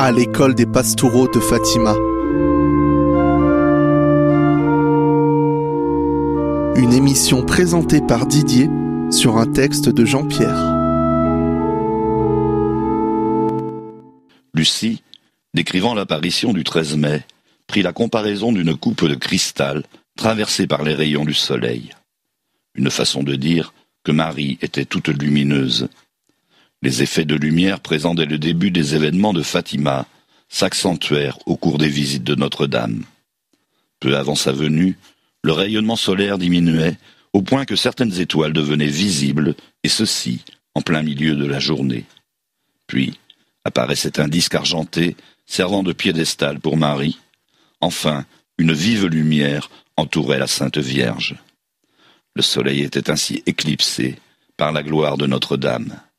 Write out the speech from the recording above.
à l'école des Pastoureaux de Fatima. Une émission présentée par Didier sur un texte de Jean-Pierre. Lucie, décrivant l'apparition du 13 mai, prit la comparaison d'une coupe de cristal traversée par les rayons du soleil. Une façon de dire que Marie était toute lumineuse. Les effets de lumière présents dès le début des événements de Fatima s'accentuèrent au cours des visites de Notre-Dame. Peu avant sa venue, le rayonnement solaire diminuait au point que certaines étoiles devenaient visibles, et ceci en plein milieu de la journée. Puis apparaissait un disque argenté servant de piédestal pour Marie. Enfin, une vive lumière entourait la Sainte Vierge. Le soleil était ainsi éclipsé par la gloire de Notre-Dame.